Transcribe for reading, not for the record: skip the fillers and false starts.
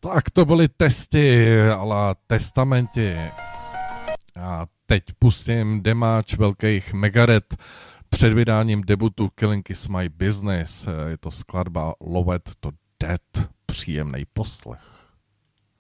Tak to byly testy, ale testamenti. A teď pustím demáč velkých Megadeth před vydáním debutu Killing is my business. Je to skladba Loved to Death. Příjemný poslech.